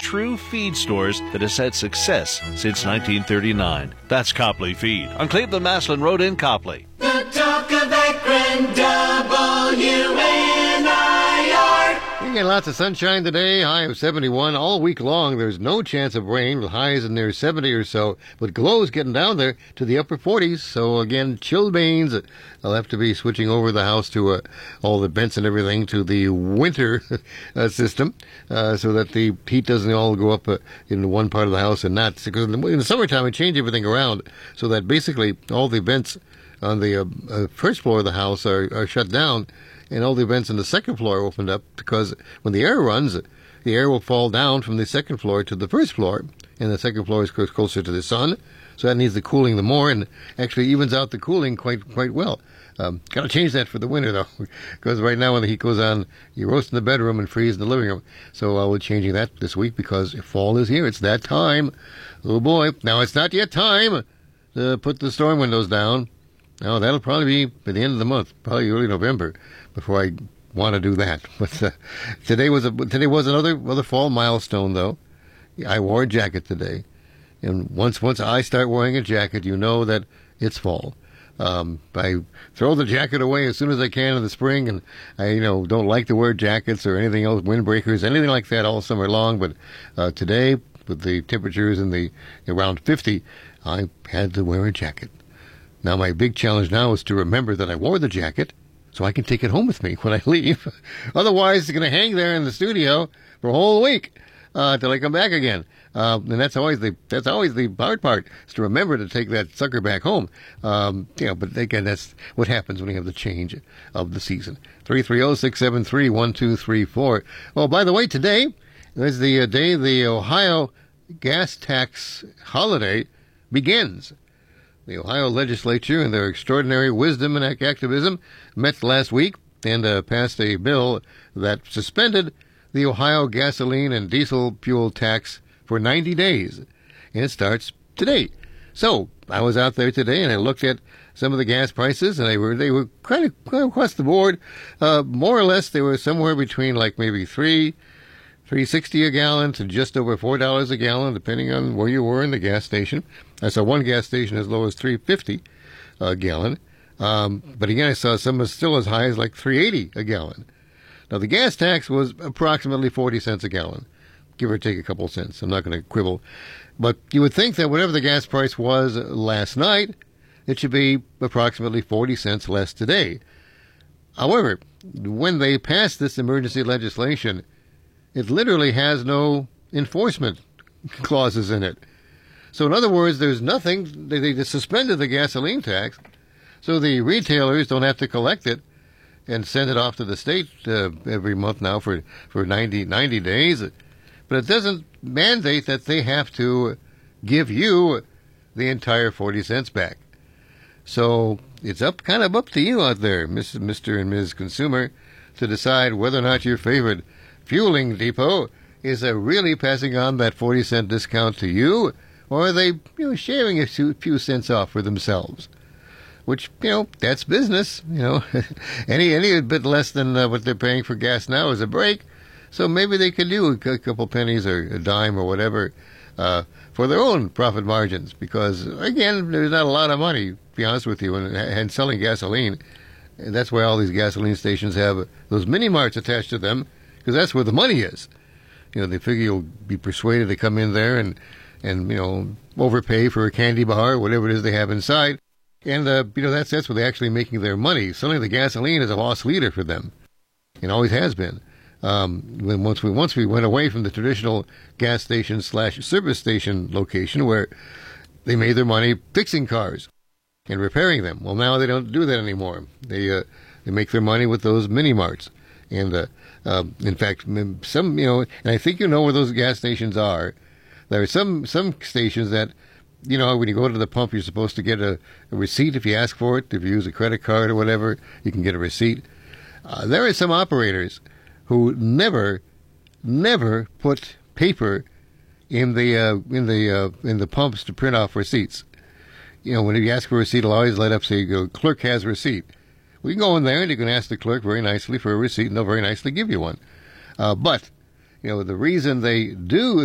true feed stores that has had success since 1939. That's Copley Feed on Cleveland-Maslin Road in Copley. The talk of Akron, WNIR. You get lots of sunshine today, high of 71 all week long. There's no chance of rain with highs in near 70 or so, but glow's getting down there to the upper 40s. So again, chilblains. I'll have to be switching over the house to all the vents and everything to the winter system so that the heat doesn't all go up in one part of the house and not. Because in the summertime, I change everything around so that basically all the vents on the first floor of the house are shut down, and all the vents on the second floor opened up, because when the air runs, the air will fall down from the second floor to the first floor, and the second floor is closer to the sun, so that needs the cooling the more, and actually evens out the cooling quite well. Got to change that for the winter, though, because right now when the heat goes on, you roast in the bedroom and freeze in the living room. So I'll be changing that this week, because fall is here. It's that time. Oh, boy. Now, it's not yet time to put the storm windows down. No, that'll probably be by the end of the month, probably early November, before I want to do that. But today was another fall milestone, though. I wore a jacket today, and once I start wearing a jacket, you know that it's fall. I throw the jacket away as soon as I can in the spring, and I don't like to wear jackets or anything else, windbreakers, anything like that all summer long. But today, with the temperatures in the around 50, I had to wear a jacket. Now, my big challenge now is to remember that I wore the jacket so I can take it home with me when I leave. Otherwise, it's going to hang there in the studio for a whole week till I come back again. And that's always the hard part, is to remember to take that sucker back home. But again, that's what happens when you have the change of the season. 330-673-1234. Oh, by the way, today is the day the Ohio gas tax holiday begins. The Ohio legislature, in their extraordinary wisdom and activism, met last week and passed a bill that suspended the Ohio gasoline and diesel fuel tax for 90 days. And it starts today. So I was out there today and I looked at some of the gas prices, and they were kind of across the board. More or less, they were somewhere between like maybe $3.60 a gallon to just over $4 a gallon, depending on where you were in the gas station. I saw one gas station as low as $3.50 a gallon. But again, I saw some still as high as like $3.80 a gallon. Now, the gas tax was approximately 40 cents a gallon, give or take a couple cents. I'm not going to quibble. But you would think that whatever the gas price was last night, it should be approximately 40 cents less today. However, when they passed this emergency legislation, it literally has no enforcement clauses in it. So in other words, there's nothing. They just suspended the gasoline tax, so the retailers don't have to collect it and send it off to the state every month now for 90 days. But it doesn't mandate that they have to give you the entire 40 cents back. So it's kind of up to you out there, Mr. and Ms. Consumer, to decide whether or not your favorite fueling depot is really passing on that 40-cent discount to you, or are they shaving a few cents off for themselves? Which, that's business. Any bit less than what they're paying for gas now is a break. So maybe they could do a couple pennies or a dime or whatever for their own profit margins. Because, again, there's not a lot of money, to be honest with you, in selling gasoline. And that's why all these gasoline stations have those mini-marts attached to them, because that's where the money is. They figure you'll be persuaded to come in there and overpay for a candy bar or whatever it is they have inside. And, that's where they're actually making their money. Selling the gasoline is a loss leader for them. It always has been. Once we went away from the traditional gas station / service station location where they made their money fixing cars and repairing them. Well, now they don't do that anymore. They make their money with those mini-marts. And, in fact, some, and I think where those gas stations are. There are some stations that, when you go to the pump, you're supposed to get a receipt if you ask for it. If you use a credit card or whatever, you can get a receipt. There are some operators who never put paper in the pumps to print off receipts. When you ask for a receipt, it'll always light up say, clerk has a receipt. We can go in there and you can ask the clerk very nicely for a receipt, and they'll very nicely give you one. But the reason they do